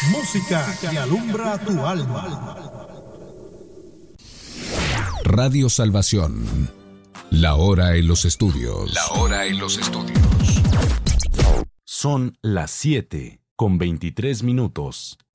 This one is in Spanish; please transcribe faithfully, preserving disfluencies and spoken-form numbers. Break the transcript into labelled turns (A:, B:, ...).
A: Música que alumbra tu alma.
B: Radio Salvación. La hora en los estudios.
C: La hora en los estudios.
D: Son las siete con veintitrés minutos.